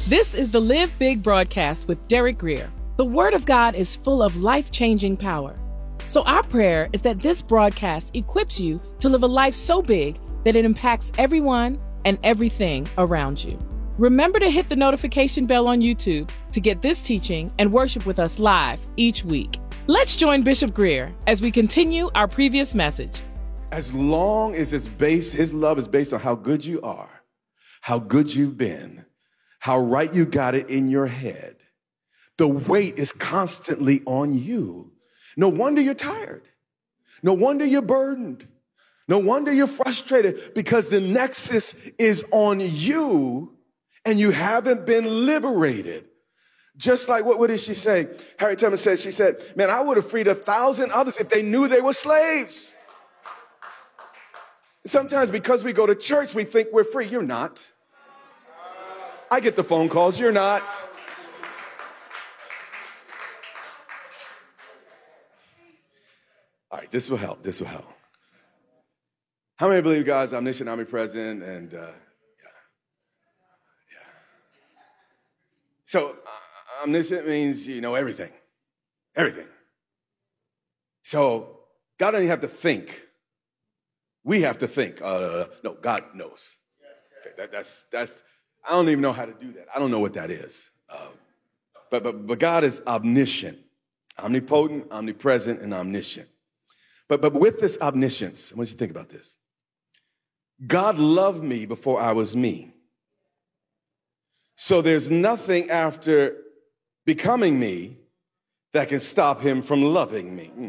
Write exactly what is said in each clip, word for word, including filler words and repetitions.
This is the Live Big broadcast with Derek Grier. The Word of God is full of life-changing power. So our prayer is that this broadcast equips you to live a life so big that it impacts everyone and everything around you. Remember to hit the notification bell on YouTube to get this teaching and worship with us live each week. Let's join Bishop Grier as we continue our previous message. As long as it's based, his love is based on how good you are, how good you've been, how right you got it in your head. The weight is constantly on you. No wonder you're tired. No wonder you're burdened. No wonder you're frustrated, because the nexus is on you and you haven't been liberated. Just like, what, what did she say? Harriet Tubman said, she said, man, I would have freed a thousand others if they knew they were slaves. Sometimes because we go to church, we think we're free. You're not. I get the phone calls. You're not. All right, this will help. This will help. How many believe God's omniscient, omnipresent, and uh, yeah, yeah. So uh, omniscient means you know everything, everything. So God doesn't have to think. We have to think. Uh, no, God knows. Okay, that, that's that's. I don't even know how to do that. I don't know what that is. Uh, but but but God is omniscient, omnipotent, omnipresent, and omniscient. But but with this omniscience, I want you to think about this. God loved me before I was me. So there's nothing after becoming me that can stop him from loving me. Mm.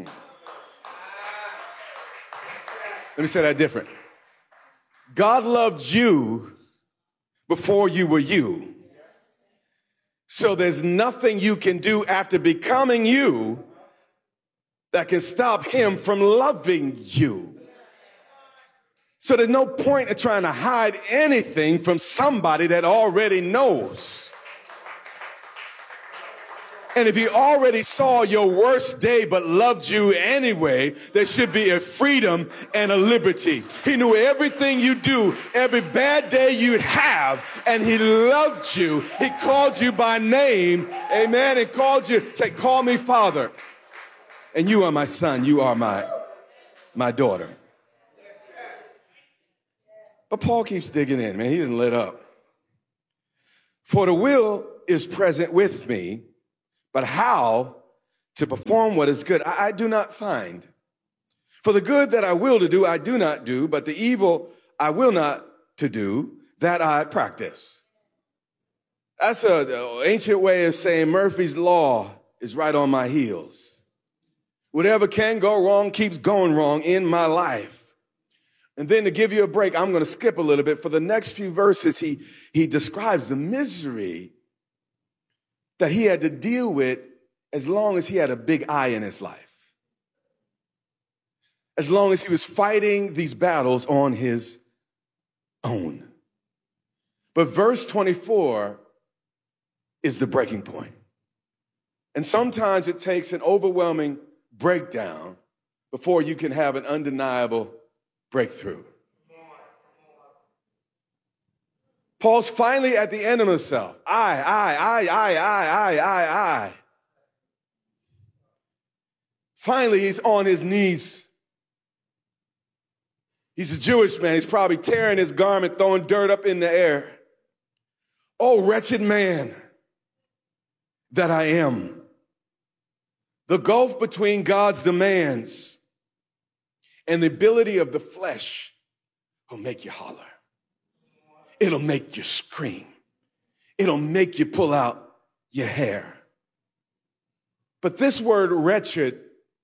Let me say that different. God loved you before you were you. So there's nothing you can do after becoming you that can stop him from loving you. So there's no point in trying to hide anything from somebody that already knows. And if he already saw your worst day but loved you anyway, there should be a freedom and a liberty. He knew everything you do, every bad day you'd have, and he loved you. He called you by name, amen, and called you, say, call me Father. And you are my son, you are my, my daughter. But Paul keeps digging in, man. He didn't let up. For the will is present with me, but how to perform what is good, I, I do not find. For the good that I will to do, I do not do, but the evil I will not to do, that I practice. That's an ancient way of saying Murphy's Law is right on my heels. Whatever can go wrong keeps going wrong in my life. And then to give you a break, I'm going to skip a little bit. For the next few verses, he, he describes the misery that he had to deal with as long as he had a big I in his life. As long as he was fighting these battles on his own. But verse twenty-four is the breaking point. And sometimes it takes an overwhelming breakdown before you can have an undeniable breakthrough. Paul's finally at the end of himself. I, I, I, I, I, I, I, I. Finally, he's on his knees. He's a Jewish man. He's probably tearing his garment, throwing dirt up in the air. Oh, wretched man that I am. The gulf between God's demands and the ability of the flesh will make you holler. It'll make you scream. It'll make you pull out your hair. But this word wretched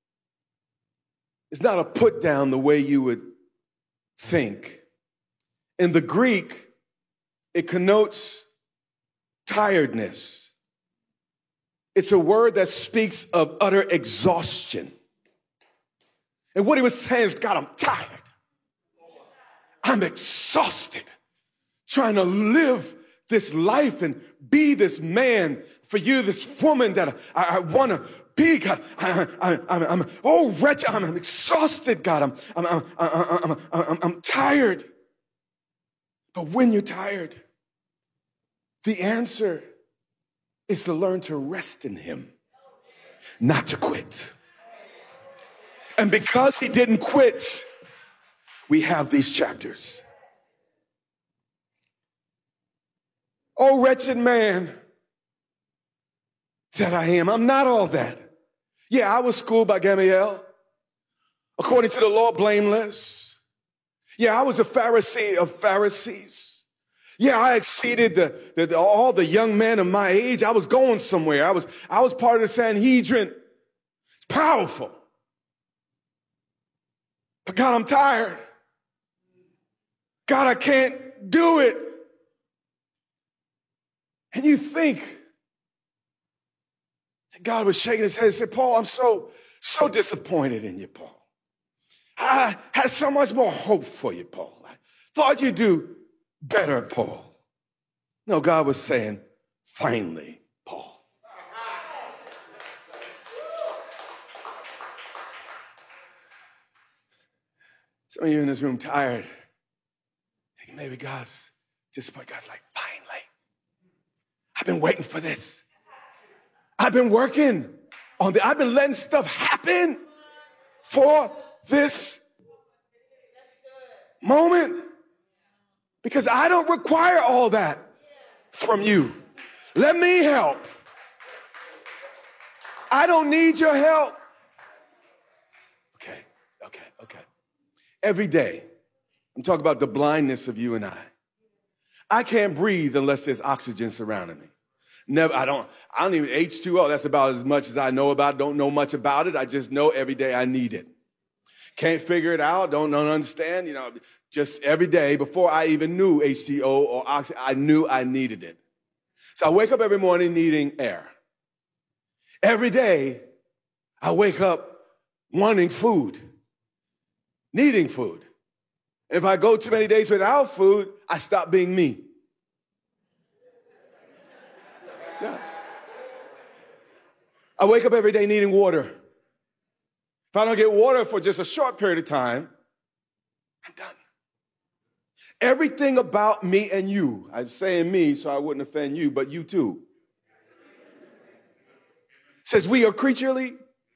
is not a put down the way you would think. In the Greek, it connotes tiredness. It's a word that speaks of utter exhaustion. And what he was saying is, God, I'm tired. I'm exhausted trying to live this life and be this man for you, this woman that I, I want to be, God. I, I, I'm, I'm, oh, wretched. I'm, I'm exhausted, God. I'm, I'm, I'm, I'm, I'm, I'm, I'm tired. But when you're tired, The answer is to learn to rest in him, not to quit. And because he didn't quit, we have these chapters. Oh, wretched man that I am. I'm not all that. Yeah, I was schooled by Gamaliel, according to the law, blameless. Yeah, I was a Pharisee of Pharisees. Yeah, I exceeded the, the, the, all the young men of my age. I was going somewhere. I was, I was part of the Sanhedrin. It's powerful. But God, I'm tired. God, I can't do it. And you think that God was shaking his head and said, Paul, I'm so, so disappointed in you, Paul. I had so much more hope for you, Paul. I thought you'd do better, Paul. No, God was saying, finally, Paul. Some of you in this room tired, thinking maybe God's disappointed. God's like, finally. I've been waiting for this. I've been working on the, I've been letting stuff happen for this moment. Because I don't require all that from you. Let me help. I don't need your help. Okay, okay, okay. Every day, I'm talking about the blindness of you and I. I can't breathe unless there's oxygen surrounding me. Never, I don't, I don't even, H two O, that's about as much as I know about it. Don't know much about it. I just know every day I need it. Can't figure it out. Don't, don't understand. You know, just every day before I even knew H two O or oxygen, I knew I needed it. So I wake up every morning needing air. Every day I wake up wanting food, needing food. If I go too many days without food, I stop being me. Yeah. I wake up every day needing water. If I don't get water for just a short period of time, I'm done. Everything about me and you, I'm saying me so I wouldn't offend you, but you too, says we are creaturely.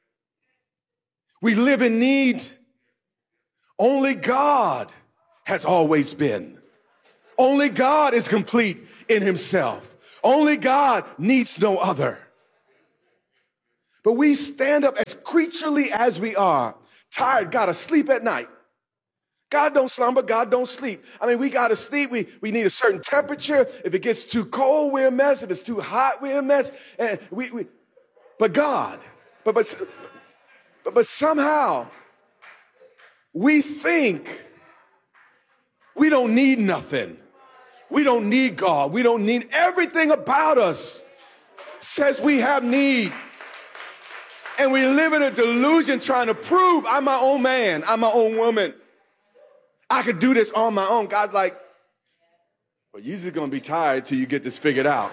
We live in need. Only God has always been. Only God is complete in himself. Only God needs no other. But we stand up as creaturely as we are, tired, gotta sleep at night. God don't slumber, God don't sleep. I mean, we gotta sleep. We, we need a certain temperature. If it gets too cold, we're a mess. If it's too hot, we're a mess. And we, we but God, but, but, but, but somehow we think we don't need nothing. We don't need God. We don't need everything about us says we have need. And we live in a delusion trying to prove I'm my own man. I'm my own woman. I could do this on my own. God's like, well, you're just going to be tired till you get this figured out.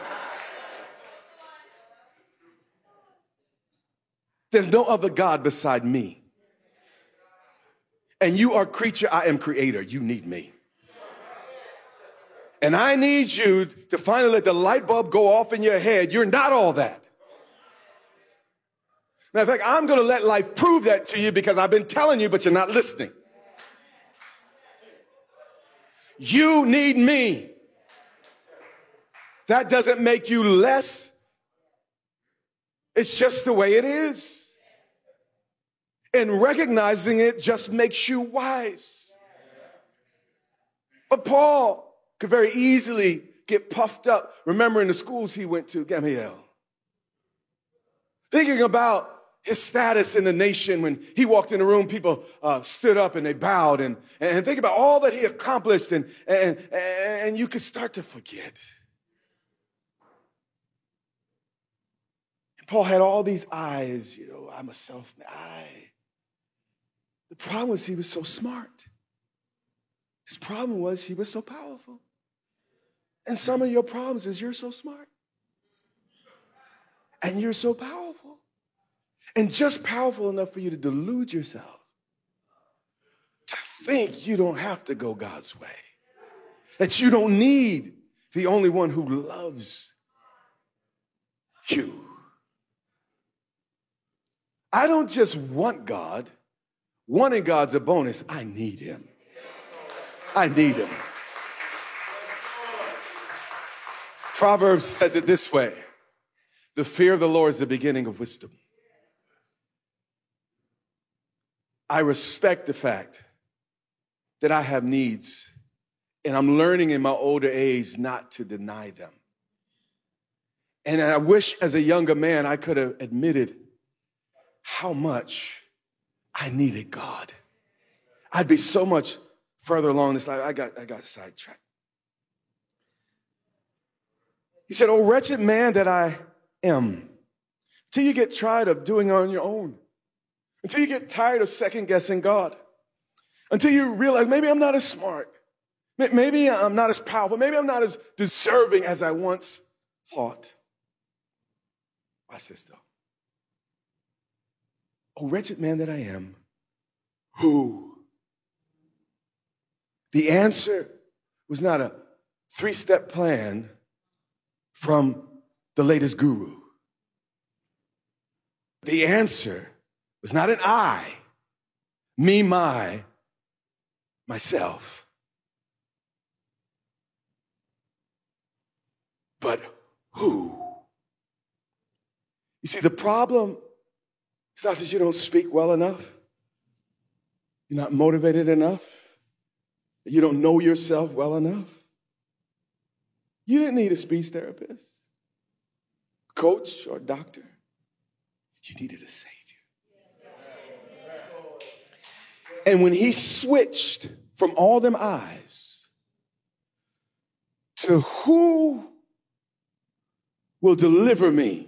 There's no other God beside me. And you are creature, I am creator. You need me. And I need you to finally let the light bulb go off in your head. You're not all that. Matter of fact, I'm going to let life prove that to you because I've been telling you, but you're not listening. You need me. That doesn't make you less. It's just the way it is. And recognizing it just makes you wise. But Paul could very easily get puffed up. Remember in the schools he went to, Gamaliel. Thinking about his status in the nation. When he walked in the room, people uh, stood up and they bowed. And, and think about all that he accomplished. And, and, and you could start to forget. And Paul had all these eyes. You know, I'm a self-made. The problem was he was so smart. His problem was he was so powerful. And some of your problems is you're so smart. And you're so powerful. And just powerful enough for you to delude yourself. To think you don't have to go God's way. That you don't need the only one who loves you. I don't just want God. Wanting God's a bonus. I need him. I need him. Proverbs says it this way. The fear of the Lord is the beginning of wisdom. I respect the fact that I have needs, and I'm learning in my older age not to deny them. And I wish as a younger man I could have admitted how much I needed God. I'd be so much further along this life. I got, I got sidetracked. He said, "Oh, wretched man that I am," until you get tired of doing it on your own, until you get tired of second guessing God, until you realize maybe I'm not as smart, maybe I'm not as powerful, maybe I'm not as deserving as I once thought. Watch this though. "Oh, wretched man that I am, who?" The answer was not a three-step plan from the latest guru. The answer was not an I, me, my, myself. But who? You see, the problem is not that you don't speak well enough, you're not motivated enough, that you don't know yourself well enough. You didn't need a speech therapist, coach, or doctor. You needed a Savior. And when he switched from all them eyes to who will deliver me,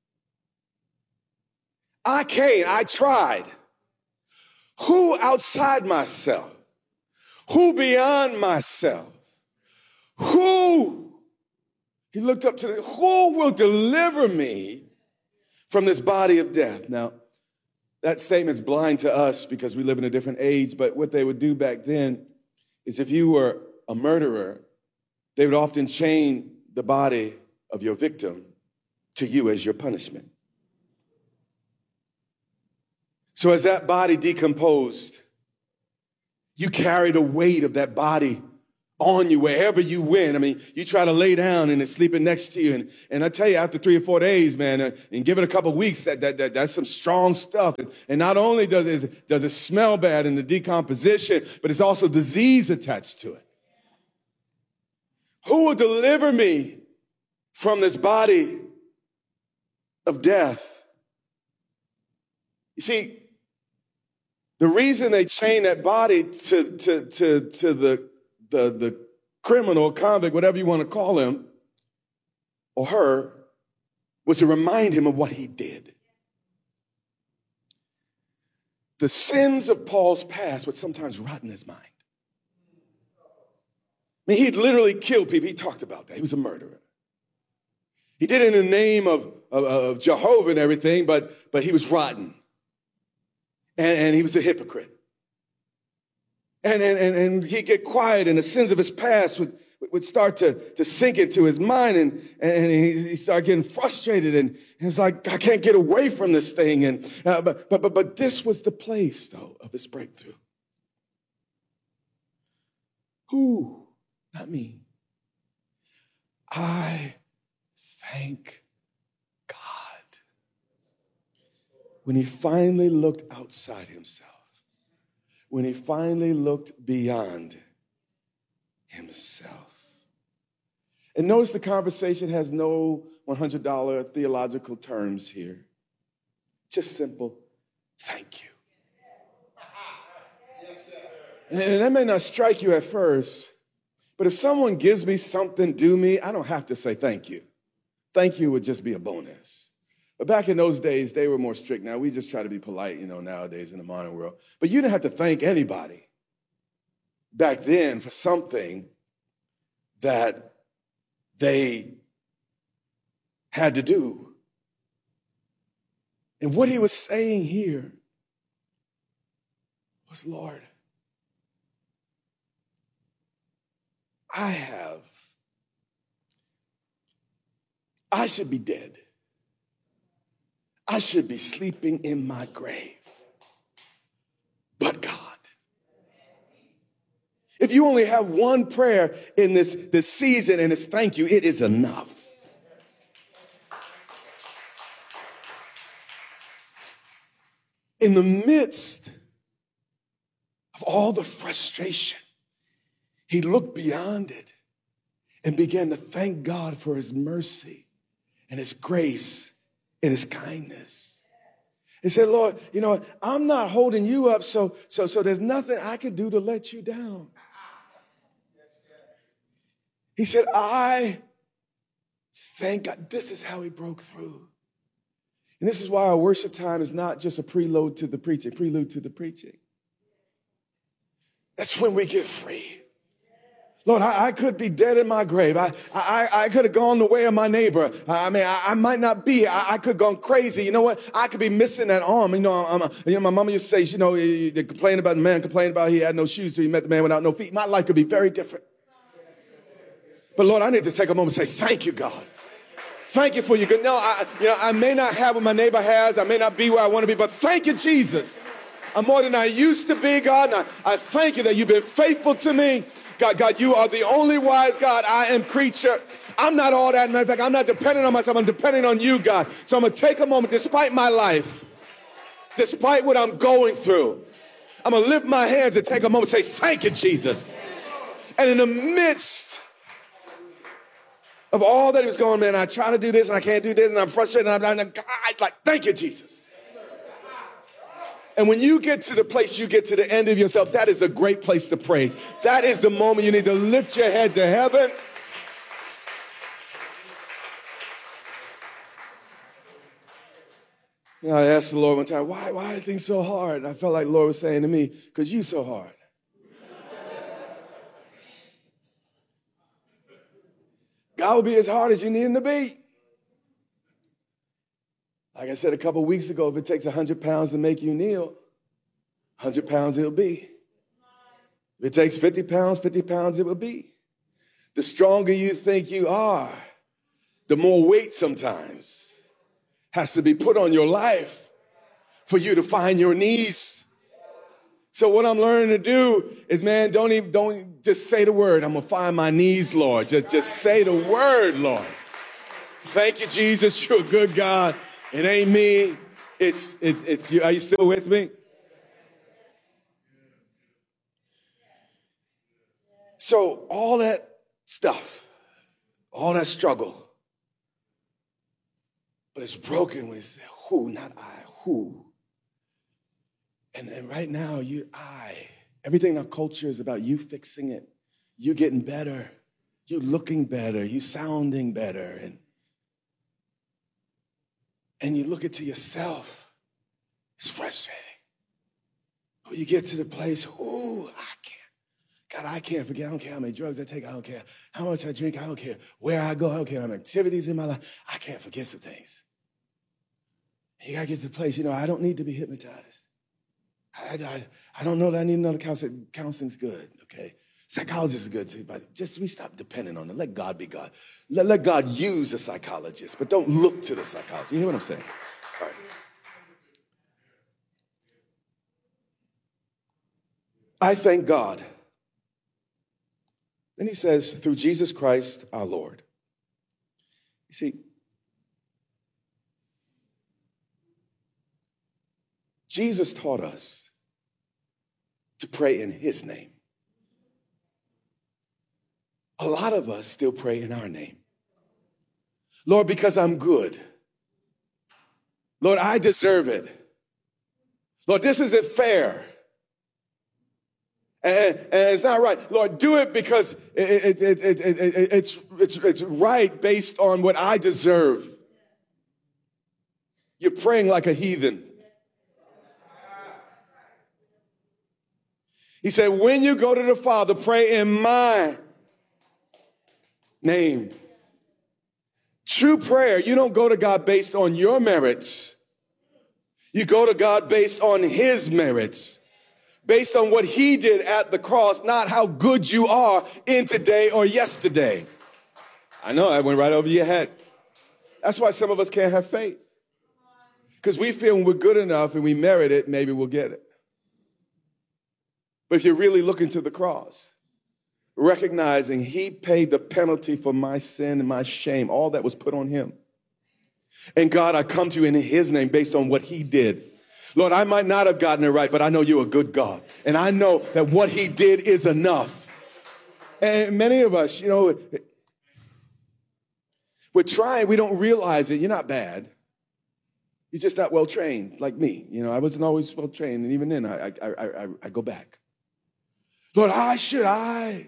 I came, I tried. Who outside myself? Who beyond myself? Who? He looked up to the, who will deliver me from this body of death? Now, that statement's blind to us because we live in a different age, but what they would do back then is if you were a murderer, they would often chain the body of your victim to you as your punishment. So as that body decomposed, you carry the weight of that body on you wherever you went. I mean, you try to lay down and it's sleeping next to you. And, and I tell you, after three or four days, man, uh, and give it a couple of weeks, that, that, that, that's some strong stuff. And, and not only does it, does it smell bad in the decomposition, but it's also disease attached to it. Who will deliver me from this body of death? You see, the reason they chained that body to, to, to, to the, the, the criminal, convict, whatever you want to call him or her, was to remind him of what he did. The sins of Paul's past would sometimes rot in his mind. I mean, he'd literally killed people. He talked about that. He was a murderer. He did it in the name of, of, of Jehovah and everything, but, but he was rotten. And, and he was a hypocrite. And, and, and, and he'd get quiet, and the sins of his past would, would start to, to sink into his mind, and, and he, he started getting frustrated, and he was like, I can't get away from this thing. And uh, but, but, but, but this was the place, though, of his breakthrough. Who? Not me. I thank God. When he finally looked outside himself, when he finally looked beyond himself. And notice the conversation has no one hundred dollar theological terms here. Just simple, thank you. And that may not strike you at first, but if someone gives me something due me, I don't have to say thank you. Thank you would just be a bonus. But back in those days, they were more strict. Now, we just try to be polite, you know, nowadays in the modern world. But you didn't have to thank anybody back then for something that they had to do. And what he was saying here was, Lord, I have I should be dead. I should be sleeping in my grave. But God. If you only have one prayer in this, this season and it's thank you, it is enough. In the midst of all the frustration, he looked beyond it and began to thank God for his mercy and his grace and his kindness. He said, Lord, you know, I'm not holding you up, so, so, so there's nothing I can do to let you down. He said, I thank God. This is how he broke through. And this is why our worship time is not just a prelude to the preaching, prelude to the preaching. That's when we get free. Lord, I, I could be dead in my grave. I, I, I could have gone the way of my neighbor. I mean, I, I might not be. I, I could have gone crazy. You know what? I could be missing that arm. You know, I'm a, you know, my mama used to say, you know, they complain about the man, complained about he had no shoes, so he met the man without no feet. My life could be very different. But Lord, I need to take a moment and say, thank you, God. Thank you for your good. No, I, you know, I may not have what my neighbor has. I may not be where I want to be, but thank you, Jesus. I'm more than I used to be, God. And I, I thank you that you've been faithful to me. God, God, you are the only wise God. I am creature. I'm not all that. Matter of fact, I'm not dependent on myself. I'm dependent on you, God. So I'm going to take a moment, despite my life, despite what I'm going through, I'm going to lift my hands and take a moment and say, thank you, Jesus. And in the midst of all that was going, man, I try to do this and I can't do this and I'm frustrated and I'm, I'm, I'm like, thank you, Jesus. And when you get to the place, you get to the end of yourself, that is a great place to praise. That is the moment you need to lift your head to heaven. You know, I asked the Lord one time, why, why are things so hard? And I felt like the Lord was saying to me, because you so hard. God will be as hard as you need him to be. Like I said a couple weeks ago, if it takes one hundred pounds to make you kneel, one hundred pounds it'll be. If it takes fifty pounds, fifty pounds it will be. The stronger you think you are, the more weight sometimes has to be put on your life for you to find your knees. So what I'm learning to do is, man, don't even, don't just say the word. I'm going to find my knees, Lord. Just, just say the word, Lord. Thank you, Jesus. You're a good God. It ain't me. It's, it's, it's you. Are you still with me? So all that stuff, all that struggle, but it's broken when it's who, not I, who. And, and right now, you, I, everything in our culture is about you fixing it, you getting better, you looking better, you sounding better. And, and you look into yourself, it's frustrating. But you get to the place, ooh, I can't. God, I can't forget. I don't care how many drugs I take. I don't care how much I drink. I don't care where I go. I don't care how many activities in my life. I can't forget some things. You got to get to the place, you know, I don't need to be hypnotized. I, I, I don't know that I need another counselor. Counseling's good, okay? Psychologists is good too, but just we stop depending on it. Let God be God. Let, let God use a psychologist, but don't look to the psychologist. You hear what I'm saying? All right. I thank God. Then he says, through Jesus Christ our Lord. You see, Jesus taught us to pray in his name. A lot of us still pray in our name. Lord, because I'm good. Lord, I deserve it. Lord, this isn't fair. And, and it's not right. Lord, do it because it, it, it, it, it, it, it's, it's, it's right based on what I deserve. You're praying like a heathen. He said, when you go to the Father, pray in my name. True prayer, you don't go to God based on your merits. You go to God based on his merits, based on what he did at the cross, not how good you are in today or yesterday. I know, I went right over your head. That's why some of us can't have faith. Because we feel when we're good enough and we merit it, maybe we'll get it. But if you're really looking to the cross, recognizing he paid the penalty for my sin and my shame, all that was put on him. And God, I come to you in his name based on what he did. Lord, I might not have gotten it right, but I know you're a good God. And I know that what he did is enough. And many of us, you know, we're trying, we don't realize it. You're not bad. You're just not well trained like me. You know, I wasn't always well trained. And even then, I, I, I, I, I go back. Lord, I should I,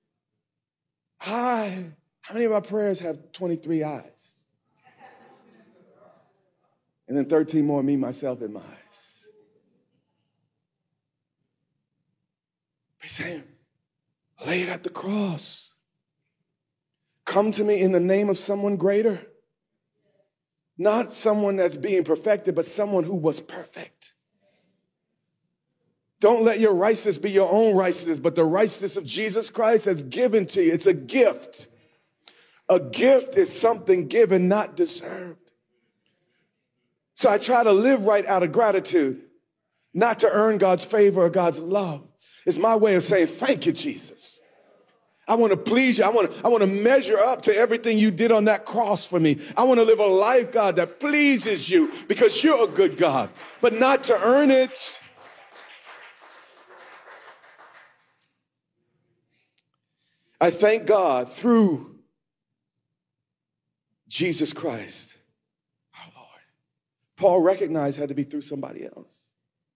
I, how many of our prayers have twenty-three eyes? And then thirteen more, me, myself, and my eyes. He's saying, lay it at the cross. Come to me in the name of someone greater. Not someone that's being perfected, but someone who was perfect. Don't let your righteousness be your own righteousness, but the righteousness of Jesus Christ that's given to you. It's a gift. A gift is something given, not deserved. So I try to live right out of gratitude, not to earn God's favor or God's love. It's my way of saying, thank you, Jesus. I want to please you. I want to, I want to measure up to everything you did on that cross for me. I want to live a life, God, that pleases you because you're a good God, but not to earn it. I thank God through Jesus Christ, our Lord. Paul recognized it had to be through somebody else.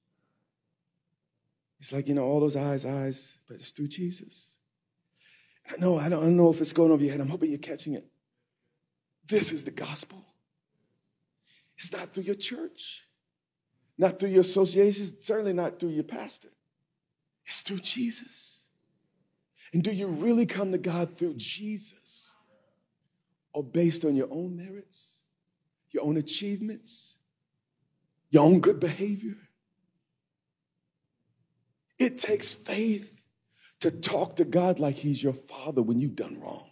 It's like, you know, all those eyes, eyes, but it's through Jesus. I know, I don't, I don't know if it's going over your head. I'm hoping you're catching it. This is the gospel. It's not through your church, not through your associations, certainly not through your pastor. It's through Jesus. And do you really come to God through Jesus or based on your own merits, your own achievements, your own good behavior? It takes faith to talk to God like he's your father when you've done wrong.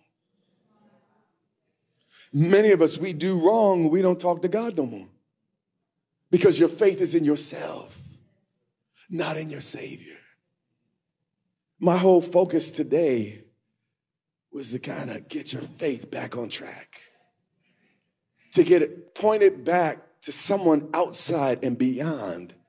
Many of us, we do wrong, we don't talk to God no more because your faith is in yourself, not in your Savior. My whole focus today was to kind of get your faith back on track, to get it pointed back to someone outside and beyond